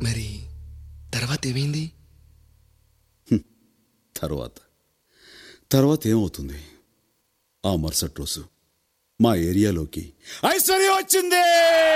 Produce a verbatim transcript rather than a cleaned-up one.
మరి తర్వాత ఏమైంది? తర్వాత తర్వాత ఏమవుతుంది? ఆ మరుసటి రోజు మా ఏరియాలోకి ఐశ్వర్య వచ్చింది.